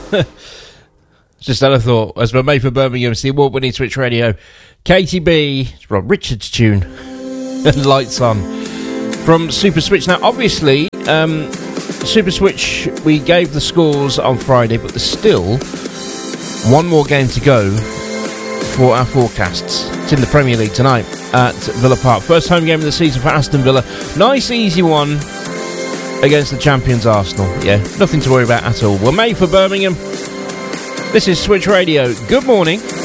Just had a thought. As we're made for Birmingham, it's the award-winning Switch Radio. KTB, it's Rob Richards' tune. And Lights On. From Super Switch. Now, obviously, Super Switch, we gave the scores on Friday, but there's still one more game to go for our forecasts. It's in the Premier League tonight at Villa Park. First home game of the season for Aston Villa. Nice, easy one against the champions Arsenal. Yeah, nothing to worry about at all. We're made for Birmingham. This is Switch Radio. Good morning.